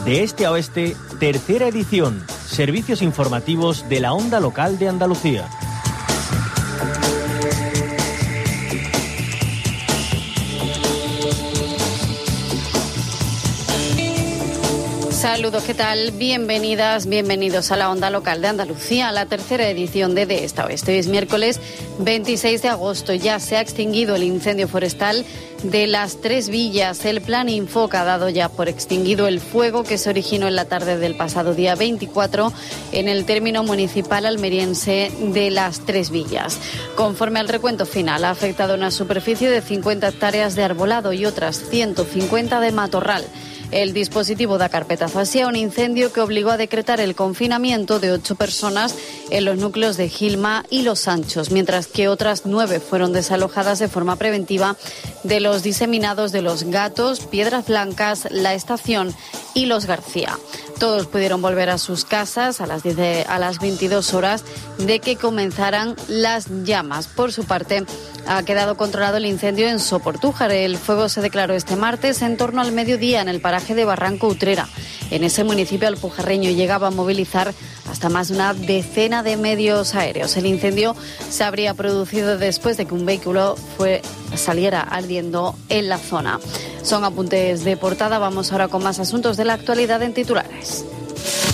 De este a oeste, tercera edición. Servicios informativos de la Onda Local de Andalucía. Saludos, ¿qué tal? Bienvenidas, bienvenidos a la Onda Local de Andalucía, la tercera edición de esta oeste. Hoy es miércoles 26 de agosto. Ya se ha extinguido el incendio forestal de las Tres Villas. El plan Infoca ha dado ya por extinguido el fuego que se originó en la tarde del pasado día 24 en el término municipal almeriense de las Tres Villas. Conforme al recuento final, ha afectado una superficie de 50 hectáreas de arbolado y otras 150 de matorral. El dispositivo da carpetazo así a un incendio que obligó a decretar el confinamiento de 8 personas en los núcleos de Gilma y Los Sanchos, mientras que otras 9 fueron desalojadas de forma preventiva de los diseminados de Los Gatos, Piedras Blancas, La Estación y Los García. Todos pudieron volver a sus casas a las 22 horas de que comenzaran las llamas. Por su parte, ha quedado controlado el incendio en Soportújar. El fuego se declaró este martes en torno al mediodía en el paraje de Barranco Utrera. En ese municipio alpujarreño llegaba a movilizar hasta más de una decena de medios aéreos. El incendio se habría producido después de que un vehículo saliera ardiendo en la zona. Son apuntes de portada. Vamos ahora con más asuntos de la actualidad en titulares.